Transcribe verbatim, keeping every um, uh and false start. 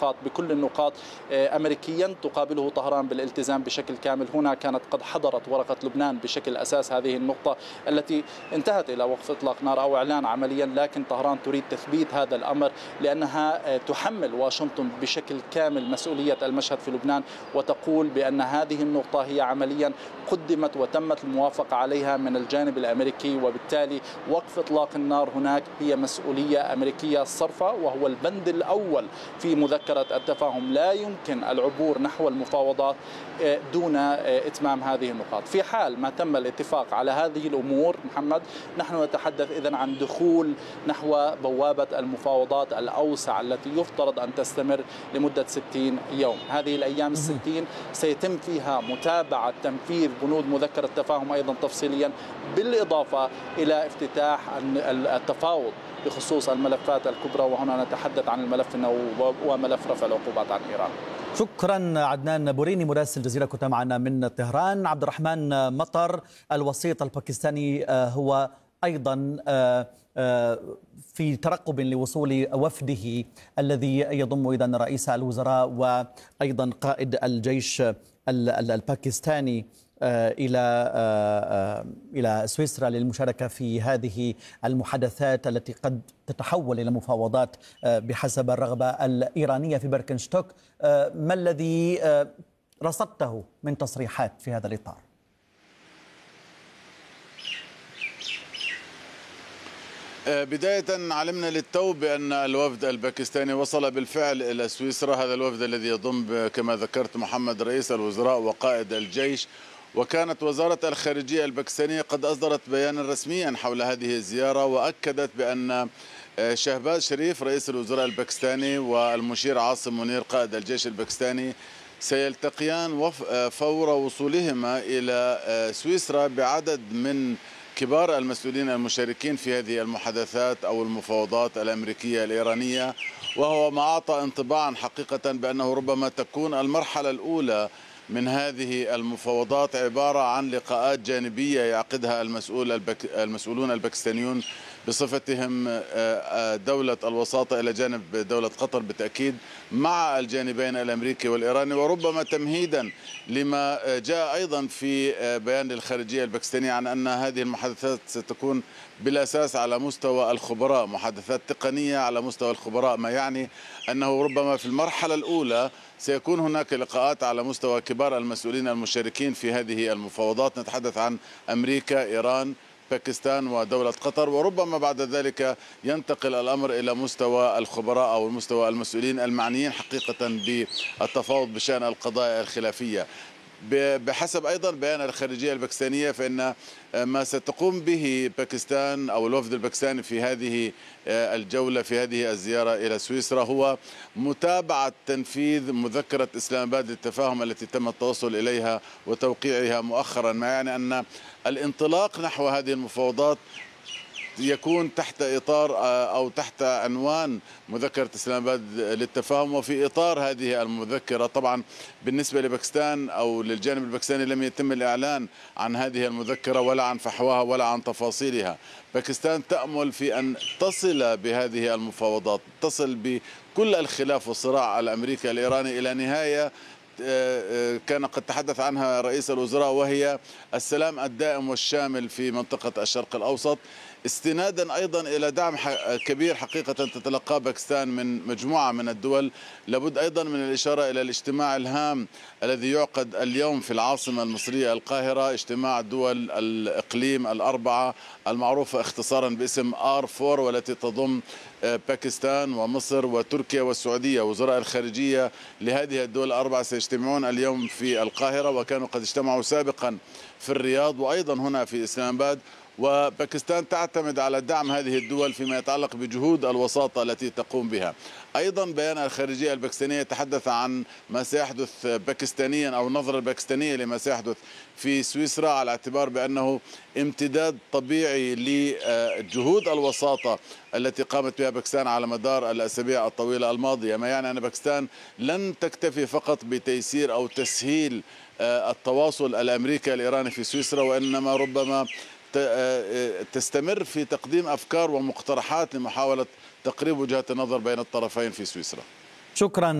النقاط بكل النقاط أمريكيا، تقابله طهران بالالتزام بشكل كامل. هنا كانت قد حضرت ورقة لبنان بشكل أساس هذه النقطة التي انتهت إلى وقف إطلاق نار أو إعلان عمليا، لكن طهران تريد تثبيت هذا الأمر لأنها تحمل واشنطن بشكل كامل مسؤولية المشهد في لبنان، وتقول بأن هذه النقطة هي عمليا قدمت وتمت الموافقة عليها من الجانب الأمريكي، وبالتالي وقف إطلاق النار هناك هي مسؤولية أمريكية صرفة، وهو البند الأول في مذكرة التفاهم. لا يمكن العبور نحو المفاوضات دون إتمام هذه النقاط. في حال ما تم الاتفاق على هذه الأمور محمد، نحن نتحدث إذن عن دخول نحو بوابة المفاوضات الأوسع التي يفترض أن تستمر لمدة ستين يوم. هذه الأيام الستين سيتم فيها متابعة تنفيذ بنود مذكرة التفاهم أيضا تفصيليا، بالإضافة إلى افتتاح التفاوض بخصوص الملفات الكبرى، وهنا نتحدث عن الملف النووي وملف رفع العقوبات عن إيران. شكرا عدنان بوريني مراسل الجزيرة، كنت معنا من طهران. عبد الرحمن مطر الوسيط الباكستاني هو أيضا في ترقب لوصول وفده الذي يضم إذن رئيس الوزراء وأيضا قائد الجيش الباكستاني إلى إلى سويسرا للمشاركة في هذه المحادثات التي قد تتحول إلى مفاوضات بحسب الرغبة الإيرانية في بيركنستوك. ما الذي رصدته من تصريحات في هذا الإطار؟ بداية علمنا للتو بأن الوفد الباكستاني وصل بالفعل إلى سويسرا. هذا الوفد الذي يضم كما ذكرت محمد رئيس الوزراء وقائد الجيش، وكانت وزارة الخارجية الباكستانية قد أصدرت بيانا رسميا حول هذه الزيارة، وأكدت بأن شهباز شريف رئيس الوزراء الباكستاني والمشير عاصم منير قائد الجيش الباكستاني سيلتقيان فور وصولهما إلى سويسرا بعدد من كبار المسؤولين المشاركين في هذه المحادثات أو المفاوضات الأمريكية الإيرانية، وهو ما أعطى انطباعا حقيقة بأنه ربما تكون المرحلة الأولى من هذه المفاوضات عبارة عن لقاءات جانبية يعقدها المسؤول البك... المسؤولون الباكستانيون بصفتهم دولة الوساطة إلى جانب دولة قطر بالتأكيد مع الجانبين الأمريكي والإيراني، وربما تمهيدا لما جاء أيضا في بيان الخارجية الباكستانية عن أن هذه المحادثات ستكون بالأساس على مستوى الخبراء، محادثات تقنية على مستوى الخبراء، ما يعني أنه ربما في المرحلة الأولى سيكون هناك لقاءات على مستوى كبار المسؤولين المشاركين في هذه المفاوضات. نتحدث عن أمريكا، إيران، باكستان ودولة قطر، وربما بعد ذلك ينتقل الأمر إلى مستوى الخبراء أو مستوى المسؤولين المعنيين حقيقة بالتفاوض بشأن القضايا الخلافية. بحسب أيضا بيان الخارجية الباكستانية فإن ما ستقوم به باكستان أو الوفد الباكستاني في هذه الجولة في هذه الزيارة إلى سويسرا هو متابعة تنفيذ مذكرة إسلام آباد للتفاهم التي تم التوصل إليها وتوقيعها مؤخرا، ما يعني أن الانطلاق نحو هذه المفاوضات يكون تحت إطار أو تحت عنوان مذكرة إسلام آباد للتفاهم. وفي إطار هذه المذكرة طبعا بالنسبة لباكستان أو للجانب الباكستاني لم يتم الإعلان عن هذه المذكرة ولا عن فحواها ولا عن تفاصيلها. باكستان تأمل في أن تصل بهذه المفاوضات، تصل بكل الخلاف والصراع الأمريكي الإيراني إلى نهاية كان قد تحدث عنها رئيس الوزراء، وهي السلام الدائم والشامل في منطقة الشرق الأوسط، استنادا أيضا إلى دعم كبير حقيقة تتلقاه باكستان من مجموعة من الدول. لابد أيضا من الإشارة إلى الاجتماع الهام الذي يعقد اليوم في العاصمة المصرية القاهرة، اجتماع دول الإقليم الأربعة المعروفة اختصارا باسم آر فور، والتي تضم باكستان ومصر وتركيا والسعودية. وزراء الخارجية لهذه الدول الأربعة سيجتمعون اليوم في القاهرة، وكانوا قد اجتمعوا سابقا في الرياض وأيضا هنا في إسلام آباد. وباكستان تعتمد على دعم هذه الدول فيما يتعلق بجهود الوساطة التي تقوم بها. أيضا بيان الخارجية الباكستانية يتحدث عن ما سيحدث باكستانيا أو النظرة الباكستانية لما سيحدث في سويسرا، على اعتبار بأنه امتداد طبيعي لجهود الوساطة التي قامت بها باكستان على مدار الأسابيع الطويلة الماضية، ما يعني أن باكستان لن تكتفي فقط بتيسير أو تسهيل التواصل الأمريكي الإيراني في سويسرا، وإنما ربما تستمر في تقديم أفكار ومقترحات لمحاولة تقريب وجهات النظر بين الطرفين في سويسرا. شكرا.